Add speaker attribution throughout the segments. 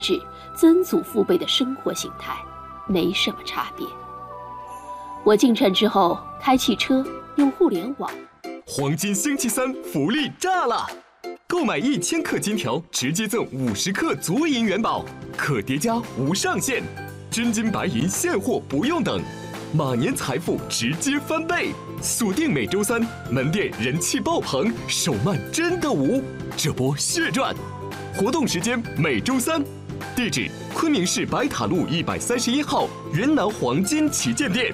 Speaker 1: 质曾祖父辈的生活形态没什么差别。我进城之后，开汽车，用互联网。
Speaker 2: 黄金星期三福利炸了！购买1000克金条，直接赠50克足银元宝，可叠加无上限，真金白银现货不用等，马年财富直接翻倍！锁定每周三，门店人气爆棚，手慢真的无，这波血赚！活动时间每周三，地址昆明市白塔路131号云南黄金旗舰店。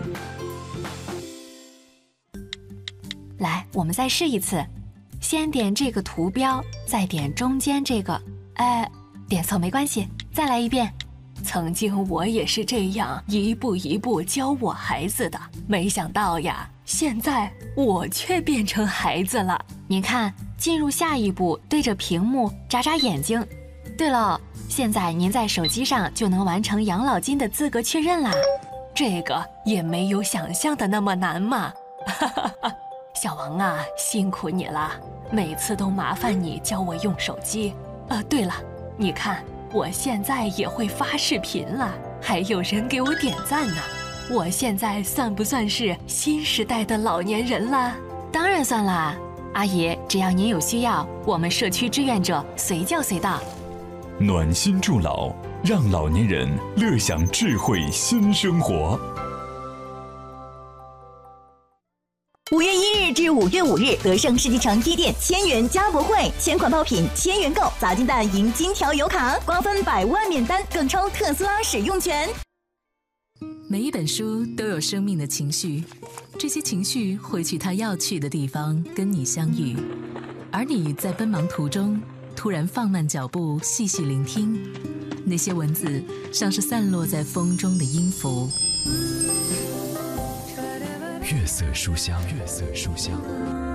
Speaker 3: 来，我们再试一次，先点这个图标，再点中间这个，点错没关系，再来一遍。曾经我也是这样一步一步教我孩子的，没想到呀，现在我却变成孩子了。您看，进入下一步，对着屏幕眨眨眼睛。对了，现在您在手机上就能完成养老金的资格确认啦，这个也没有想象的那么难嘛。小王啊，辛苦你了，每次都麻烦你教我用手机。对了，你看我现在也会发视频了，还有人给我点赞呢。我现在算不算是新时代的老年人了？当然算啦，阿姨，只要您有需要，我们社区志愿者随叫随到。
Speaker 4: 暖心助老，让老年人乐享智慧新生活。
Speaker 5: 5月1日至5月5日，德胜世纪城贴店1000元加博会，千款爆品1000元购，砸金蛋赢金条油卡，瓜分100万免单，更抽特斯拉使用权。
Speaker 6: 每一本书都有生命的情绪，这些情绪会去它要去的地方跟你相遇，而你在奔忙途中突然放慢脚步，细细聆听，那些文字像是散落在风中的音符。
Speaker 4: 月色书香，月色书香。